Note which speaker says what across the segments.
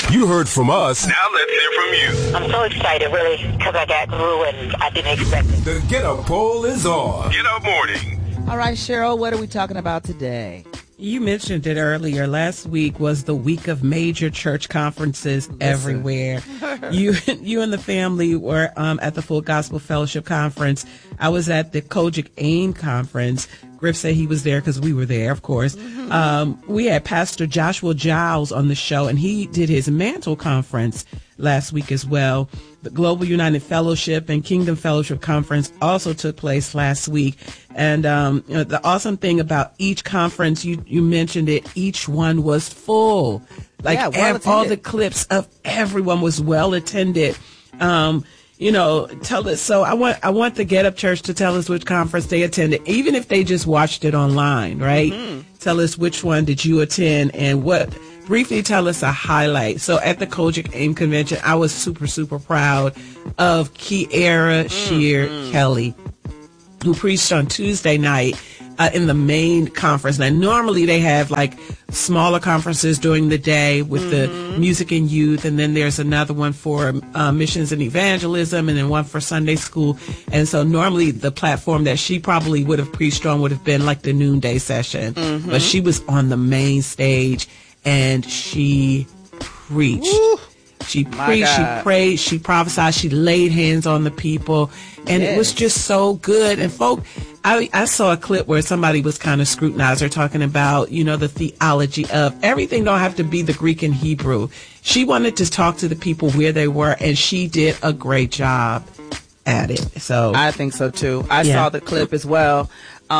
Speaker 1: You heard from us.
Speaker 2: Now let's hear from you.
Speaker 3: I'm so excited, really, because I got through and I didn't expect it.
Speaker 1: The Get Up Poll is on.
Speaker 2: Get Up Morning.
Speaker 4: All right, Cheryl, what are we talking about today?
Speaker 5: You mentioned it earlier. Last week was the week of major church conferences everywhere. You and the family were at the Full Gospel Fellowship Conference. I was at the Kojic AIM Conference. Griff said he was there because we were there, of course. We had Pastor Joshua Giles on the show, and he did his Mantle Conference last week as well. The Global United Fellowship and Kingdom Fellowship Conference also took place last week. And the awesome thing about each conference, you mentioned it, each one was full. All the clips of everyone was well attended. Tell us. So I want the Get Up Church to tell us which conference they attended, even if they just watched it online, right? Mm-hmm. Tell us which one did you attend and briefly tell us a highlight. So at the Kojic AIM convention, I was super, super proud of Kiera Shear Kelly, who preached on Tuesday night in the main conference. Now, normally they have like smaller conferences during the day with the music and youth, and then there's another one for missions and evangelism, and then one for Sunday school. And so normally the platform that she probably would have preached on would have been like the noonday session. But she was on the main stage and she preached. Woo! She preached, she prayed, she prophesied, she laid hands on the people, and it was just so good. And folk, I saw a clip where somebody was kind of scrutinized her, talking about, the theology of everything don't have to be the Greek and Hebrew. She wanted to talk to the people where they were, and she did a great job at it. So
Speaker 4: I think so too. I saw the clip as well.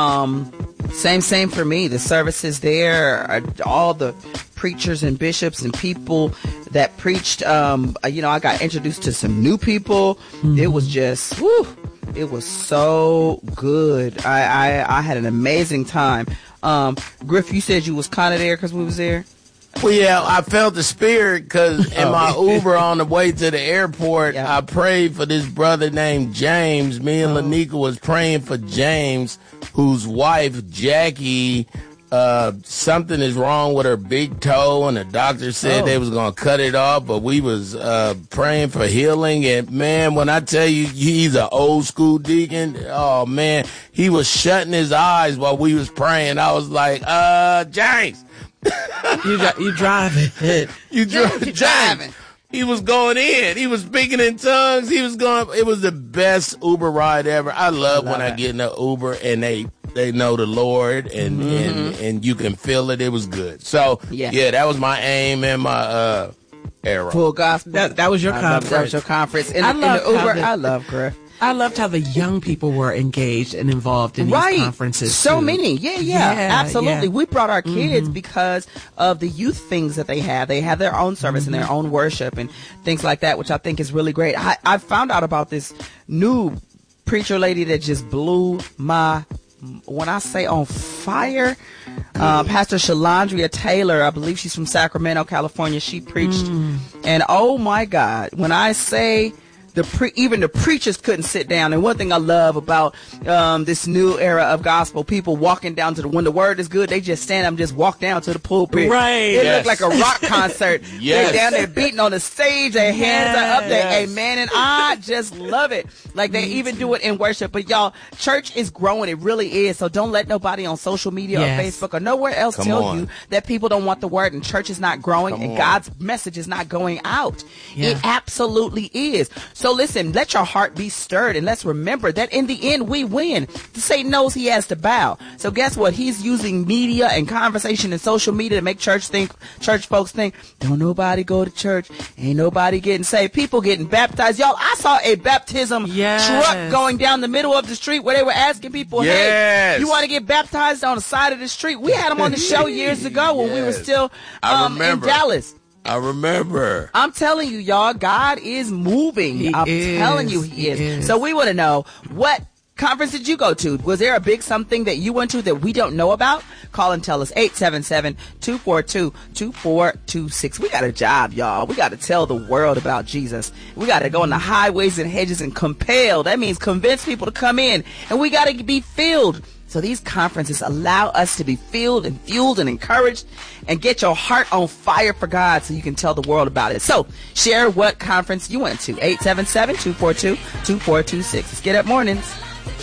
Speaker 4: Same for me. The services there, all the preachers and bishops and people that preached. I got introduced to some new people. It was just, it was so good. I had an amazing time. Griff, you said you was kind of there because we was there.
Speaker 6: Well, yeah, I felt the spirit because in my Uber on the way to the airport, I prayed for this brother named James. Me and Lanika was praying for James, whose wife, Jackie, something is wrong with her big toe, and the doctor said they was going to cut it off, but we was praying for healing. And, man, when I tell you he's an old school deacon, oh, man, he was shutting his eyes while we was praying. I was like, James.
Speaker 5: You driving.
Speaker 6: You driving. He was going in. He was speaking in tongues. He was going. It was the best Uber ride ever. I love when I get in an Uber and they know the Lord and you can feel it. It was good. So that was my aim and my arrow.
Speaker 4: Full Gospel.
Speaker 5: That was your conference.
Speaker 4: That was your conference. In the Uber, I love Griff.
Speaker 5: I loved how the young people were engaged and involved in these conferences.
Speaker 4: So
Speaker 5: too.
Speaker 4: many. Yeah, absolutely. Yeah. We brought our kids because of the youth things that they have. They have their own service and their own worship and things like that, which I think is really great. I found out about this new preacher lady that just blew my, when I say on fire, Pastor Shalandria Taylor. I believe she's from Sacramento, California. She preached. And oh my God, when I say even the preachers couldn't sit down. And one thing I love about this new era of gospel, people walking down to when the word is good, they just stand up and just walk down to the pulpit.
Speaker 5: Right.
Speaker 4: It looked like a rock concert. They're down there beating on the stage. Their hands are up there. Amen. And I just love it. Like they even do it in worship. But y'all, church is growing. It really is. So don't let nobody on social media or Facebook or nowhere else tell you that people don't want the word and church is not growing and God's message is not going out. It absolutely is. So listen, let your heart be stirred, and let's remember that in the end we win. Satan knows he has to bow. So guess what? He's using media and conversation and social media to make church folks think, don't nobody go to church, ain't nobody getting saved. People getting baptized. Y'all, I saw a baptism truck going down the middle of the street where they were asking people, hey, you want to get baptized on the side of the street? We had them on the show years ago when we were still in Dallas.
Speaker 6: I remember.
Speaker 4: I'm telling you, y'all, God is moving. I'm telling you, he is. So we want to know, what conference did you go to? Was there a big something that you went to that we don't know about? Call and tell us, 877-242-2426. We got a job, y'all. We got to tell the world about Jesus. We got to go in the highways and hedges and compel. That means convince people to come in. And we got to be filled. So these conferences allow us to be filled and fueled and encouraged and get your heart on fire for God so you can tell the world about it. So share what conference you went to. 877-242-2426. Let's Get Up Mornings.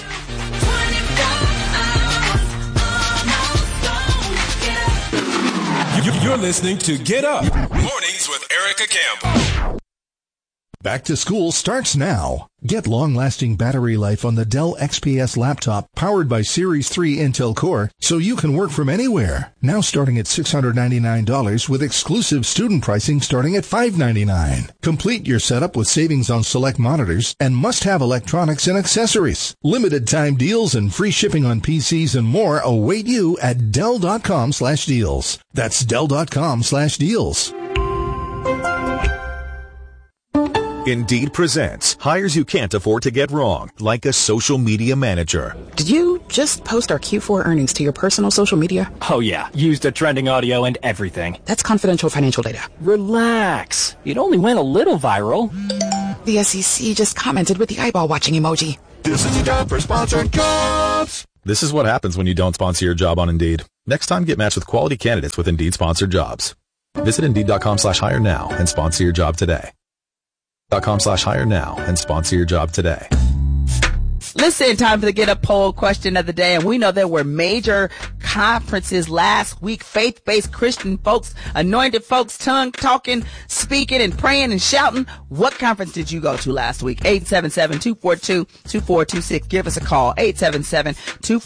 Speaker 1: You're listening to Get Up Mornings with Erica Campbell.
Speaker 7: Back to school starts now. Get long-lasting battery life on the Dell XPS laptop powered by Series 3 Intel Core so you can work from anywhere. Now starting at $699 with exclusive student pricing starting at $599. Complete your setup with savings on select monitors and must-have electronics and accessories. Limited time deals and free shipping on PCs and more await you at Dell.com/deals. That's Dell.com/deals.
Speaker 8: Indeed presents hires you can't afford to get wrong, like a social media manager.
Speaker 9: Did you just post our Q4 earnings to your personal social media?
Speaker 10: Oh yeah, used the trending audio and everything.
Speaker 9: That's confidential financial data.
Speaker 10: Relax. It only went a little viral.
Speaker 9: The SEC just commented with the eyeball watching emoji.
Speaker 8: This is your job for sponsored jobs. This is what happens when you don't sponsor your job on Indeed. Next time, get matched with quality candidates with Indeed sponsored jobs. Visit Indeed.com/hire now and sponsor your job today. .com/hire now and sponsor your job today.
Speaker 4: Listen, time for the Get Up poll question of the day. And we know there were major conferences last week. Faith-based Christian folks, anointed folks, tongue talking, speaking and praying and shouting. What conference did you go to last week? 877-242-2426. Give us a call. 877-242